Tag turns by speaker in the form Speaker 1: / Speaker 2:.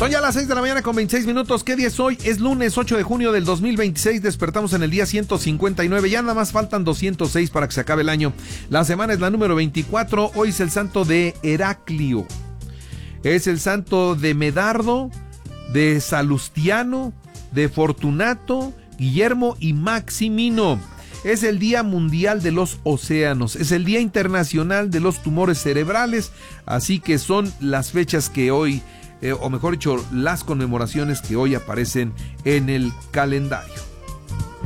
Speaker 1: Son ya las 6 de la mañana con 26 minutos. ¿Qué día es hoy? Es lunes 8 de junio del 2026. Despertamos en el día 159. Ya nada más faltan 206 para que se acabe el año. La semana es la número 24. Hoy es el santo de Heraclio. Es el santo de Medardo, de Salustiano, de Fortunato, Guillermo y Maximino. Es el Día Mundial de los Océanos, es el Día Internacional de los Tumores Cerebrales, así que son las fechas que hoy, o mejor dicho, las conmemoraciones que hoy aparecen en el calendario.